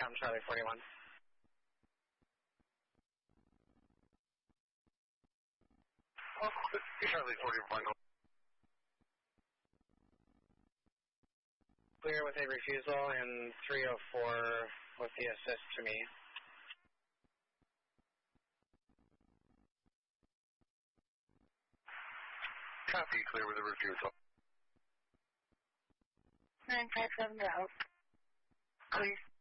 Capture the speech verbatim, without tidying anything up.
com, Charlie forty-one. Oh, Charlie forty-one. Clear with a refusal and three oh four with the assist to me. Copy, clear with a refusal. nine five seven to help. Clear.